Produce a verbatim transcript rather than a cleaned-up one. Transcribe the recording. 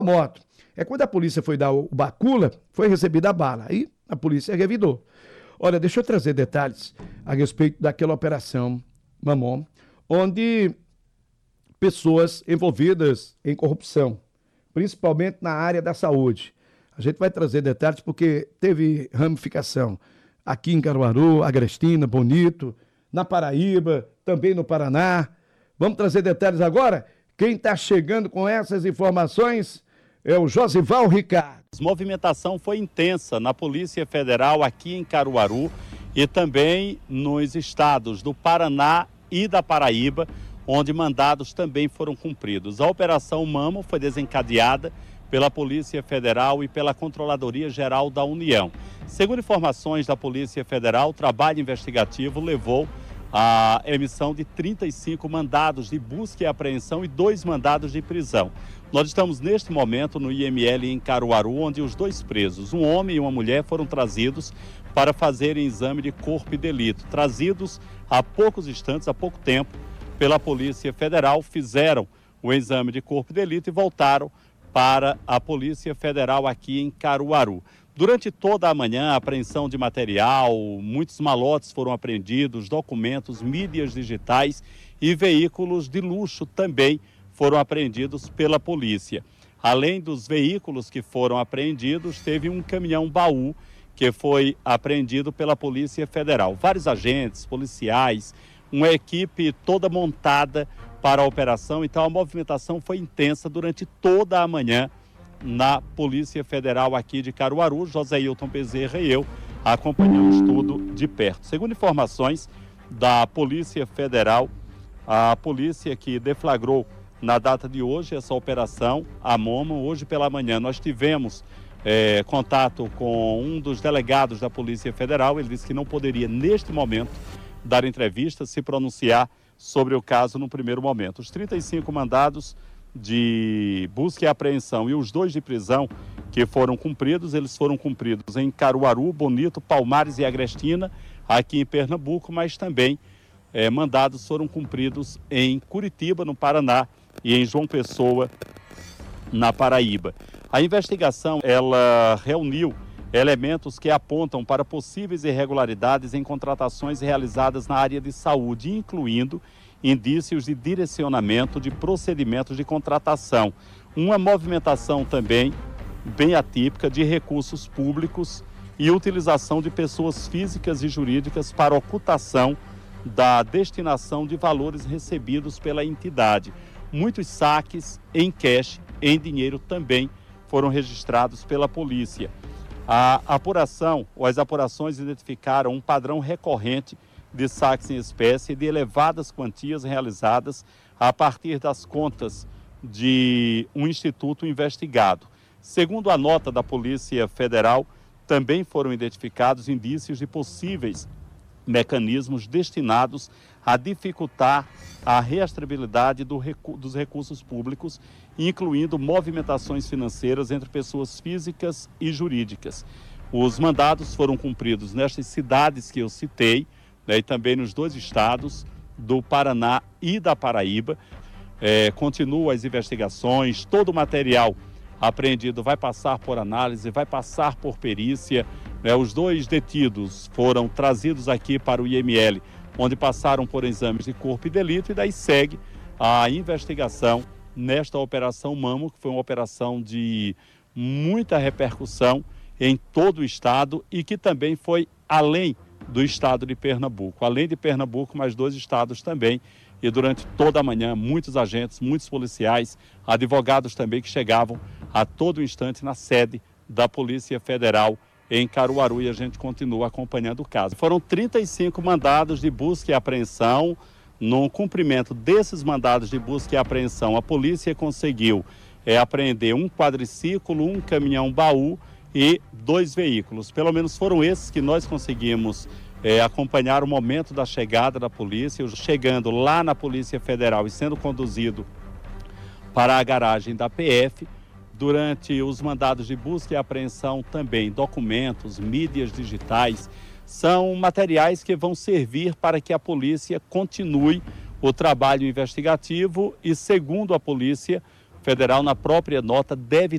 moto. É quando a polícia foi dar o bacula, foi recebida a bala. Aí a polícia revidou. Olha, deixa eu trazer detalhes a respeito daquela operação Mamon, onde pessoas envolvidas em corrupção, principalmente na área da saúde. A gente vai trazer detalhes porque teve ramificação aqui em Caruaru, Agrestina, Bonito, na Paraíba, também no Paraná. Vamos trazer detalhes agora? Quem está chegando com essas informações é o Josival Ricardo. A movimentação foi intensa na Polícia Federal aqui em Caruaru e também nos estados do Paraná e da Paraíba, onde mandados também foram cumpridos. A Operação Mamo foi desencadeada pela Polícia Federal e pela Controladoria Geral da União. Segundo informações da Polícia Federal, o trabalho investigativo levou à emissão de trinta e cinco mandados de busca e apreensão e dois mandados de prisão. Nós estamos neste momento no I M L em Caruaru, onde os dois presos, um homem e uma mulher, foram trazidos para fazerem exame de corpo e delito. Trazidos há poucos instantes, há pouco tempo, pela Polícia Federal, fizeram o exame de corpo e delito e voltaram para a Polícia Federal aqui em Caruaru. Durante toda a manhã, a apreensão de material, muitos malotes foram apreendidos, documentos, mídias digitais e veículos de luxo também foram apreendidos pela polícia. Além dos veículos que foram apreendidos, teve um caminhão-baú que foi apreendido pela Polícia Federal. Vários agentes, policiais, uma equipe toda montada para a operação. Então a movimentação foi intensa durante toda a manhã na Polícia Federal aqui de Caruaru. Joséilton Bezerra e eu acompanhamos tudo de perto. Segundo informações da Polícia Federal, a polícia que deflagrou na data de hoje essa operação, a Momo, hoje pela manhã nós tivemos é, contato com um dos delegados da Polícia Federal. Ele disse que não poderia neste momento dar entrevista, se pronunciar sobre o caso no primeiro momento. Os trinta e cinco mandados de busca e apreensão e os dois de prisão que foram cumpridos, eles foram cumpridos em Caruaru, Bonito, Palmares e Agrestina, aqui em Pernambuco, mas também eh, mandados foram cumpridos em Curitiba, no Paraná, e em João Pessoa, na Paraíba. A investigação, ela reuniu elementos que apontam para possíveis irregularidades em contratações realizadas na área de saúde, incluindo indícios de direcionamento de procedimentos de contratação. Uma movimentação também bem atípica de recursos públicos e utilização de pessoas físicas e jurídicas para ocultação da destinação de valores recebidos pela entidade. Muitos saques em cash, em dinheiro, também foram registrados pela polícia. A apuração, ou as apurações identificaram um padrão recorrente de saques em espécie e de elevadas quantias realizadas a partir das contas de um instituto investigado. Segundo a nota da Polícia Federal, também foram identificados indícios de possíveis mecanismos destinados a dificultar a rastreabilidade do recu- dos recursos públicos, incluindo movimentações financeiras entre pessoas físicas e jurídicas. Os mandados foram cumpridos nestas cidades que eu citei, né, e também nos dois estados do Paraná e da Paraíba. É, continuam as investigações, todo o material apreendido vai passar por análise, vai passar por perícia. Né, os dois detidos foram trazidos aqui para o I M L, onde passaram por exames de corpo e delito, e daí segue a investigação nesta Operação Mamo, que foi uma operação de muita repercussão em todo o estado e que também foi além do estado de Pernambuco. Além de Pernambuco, mais dois estados também. E durante toda a manhã, muitos agentes, muitos policiais, advogados também que chegavam a todo instante na sede da Polícia Federal em Caruaru, e a gente continua acompanhando o caso. Foram trinta e cinco mandados de busca e apreensão. No cumprimento desses mandados de busca e apreensão, a polícia conseguiu é, apreender um quadriciclo, um caminhão-baú e dois veículos. Pelo menos foram esses que nós conseguimos é, acompanhar o momento da chegada da polícia, chegando lá na Polícia Federal e sendo conduzido para a garagem da P F. Durante os mandados de busca e apreensão também, documentos, mídias digitais, são materiais que vão servir para que a polícia continue o trabalho investigativo e, segundo a Polícia Federal, na própria nota, deve